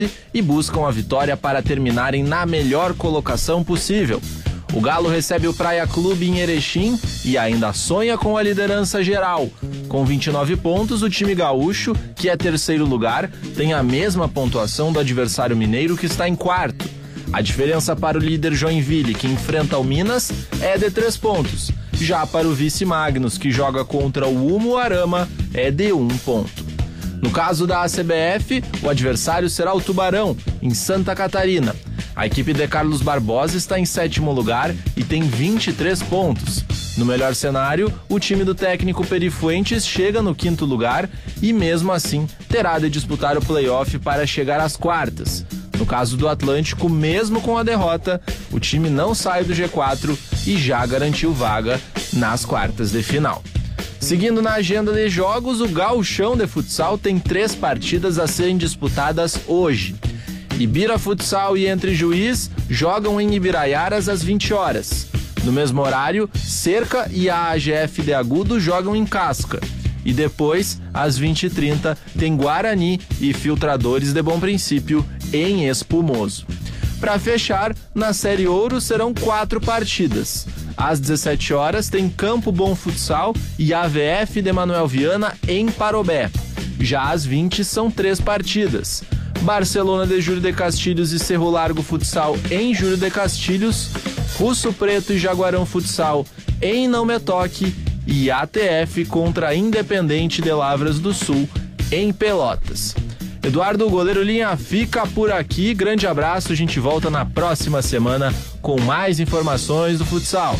e buscam a vitória para terminarem na melhor colocação possível. O Galo recebe o Praia Clube em Erechim e ainda sonha com a liderança geral. Com 29 pontos, o time gaúcho, que é terceiro lugar, tem a mesma pontuação do adversário mineiro, que está em quarto. A diferença para o líder Joinville, que enfrenta o Minas, é de 3 pontos. Já para o vice Magnus, que joga contra o Umuarama, é de 1 ponto. No caso da ACBF, o adversário será o Tubarão, em Santa Catarina. A equipe de Carlos Barbosa está em 7º lugar e tem 23 pontos. No melhor cenário, o time do técnico Peri Fuentes chega no 5º lugar e, mesmo assim, terá de disputar o play-off para chegar às quartas. No caso do Atlântico, mesmo com a derrota, o time não sai do G4 e já garantiu vaga nas quartas de final. Seguindo na agenda de jogos, o Gauchão de Futsal tem 3 partidas a serem disputadas hoje. Ibira Futsal e Entre Juiz jogam em Ibiraiaras às 20 horas. No mesmo horário, Cerca e a AGF de Agudo jogam em Casca. E depois, às 20h30, tem Guarani e Filtradores de Bom Princípio em Espumoso. Para fechar, na Série Ouro serão 4 partidas. Às 17 horas tem Campo Bom Futsal e AVF de Manuel Viana em Parobé. Já às 20 são 3 partidas. Barcelona de Júlio de Castilhos e Cerro Largo Futsal em Júlio de Castilhos, Russo Preto e Jaguarão Futsal em Não Me Toque e ATF contra Independente de Lavras do Sul em Pelotas. Eduardo, o goleiro Linha, fica por aqui. Grande abraço, a gente volta na próxima semana com mais informações do futsal.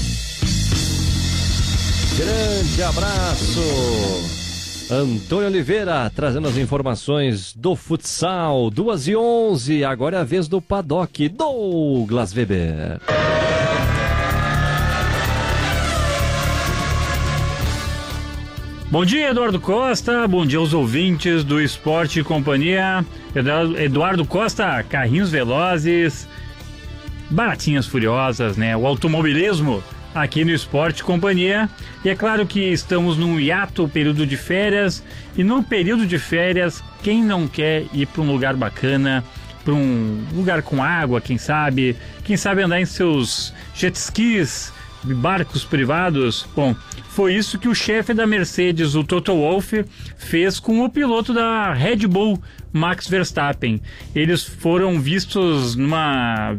Grande abraço. Antônio Oliveira trazendo as informações do futsal. 2h11, agora é a vez do Paddock, Douglas Weber. Bom dia, Eduardo Costa, bom dia aos ouvintes do Esporte e Companhia. Eduardo Costa, carrinhos velozes, baratinhas furiosas, né? O automobilismo aqui no Esporte e Companhia. E é claro que estamos num hiato, período de férias, e no período de férias, quem não quer ir para um lugar bacana, para um lugar com água, quem sabe andar em seus jet skis, barcos privados? Bom, foi isso que o chefe da Mercedes, o Toto Wolff, fez com o piloto da Red Bull, Max Verstappen. Eles foram vistos numa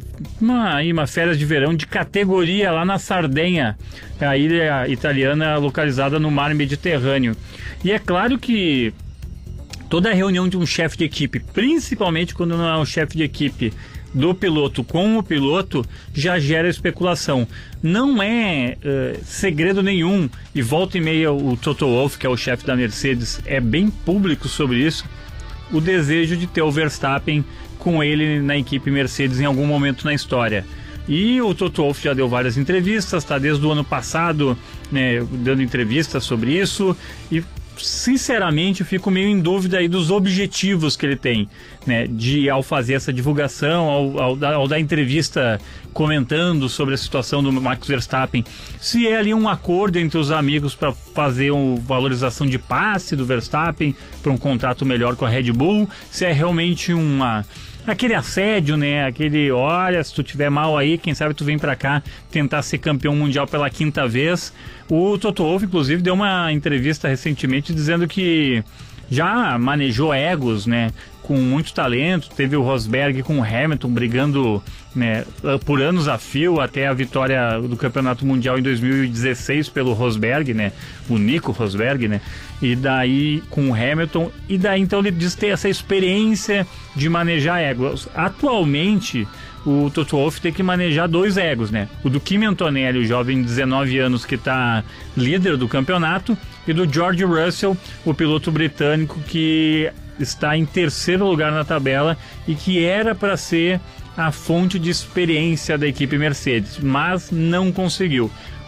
férias de verão de categoria lá na Sardenha, a ilha italiana localizada no mar Mediterrâneo. E é claro que toda a reunião de um chefe de equipe, principalmente quando não é um chefe de equipe do piloto com o piloto, já gera especulação. Não é segredo nenhum, e volta e meia o Toto Wolff, que é o chefe da Mercedes, é bem público sobre isso, o desejo de ter o Verstappen com ele na equipe Mercedes em algum momento na história. E o Toto Wolff já deu várias entrevistas, está desde o ano passado, né, dando entrevistas sobre isso, e sinceramente eu fico meio em dúvida aí dos objetivos que ele tem, né, ao fazer essa divulgação, ao dar entrevista comentando sobre a situação do Max Verstappen, se é ali um acordo entre os amigos para fazer uma valorização de passe do Verstappen para um contrato melhor com a Red Bull, se é realmente aquele assédio, né? Aquele, olha, se tu tiver mal aí, quem sabe tu vem pra cá tentar ser campeão mundial pela 5ª vez. O Toto Wolff, inclusive, deu uma entrevista recentemente dizendo que já manejou egos, né? Com muito talento. Teve o Rosberg com o Hamilton brigando, né, por anos a fio até a vitória do Campeonato Mundial em 2016 pelo Rosberg, né? O Nico Rosberg, né? E daí com o Hamilton, e daí então ele diz ter essa experiência de manejar egos. Atualmente o Toto Wolff tem que manejar 2 egos, né? O do Kimi Antonelli, o jovem de 19 anos que está líder do campeonato, e do George Russell, o piloto britânico que está em 3º lugar na tabela e que era para ser a fonte de experiência da equipe Mercedes, mas não conseguiu.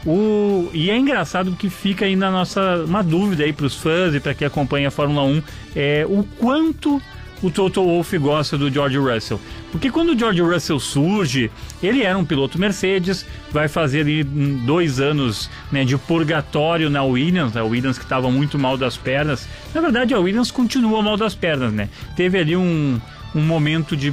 E é engraçado porque fica ainda uma dúvida aí para os fãs e para quem acompanha a Fórmula 1, o quanto o Toto Wolff gosta do George Russell. Porque quando o George Russell surge, ele era um piloto Mercedes, vai fazer ali 2 anos, né, de purgatório na Williams, a Williams que estava muito mal das pernas. Na verdade, a Williams continua mal das pernas, né? Teve ali um momento de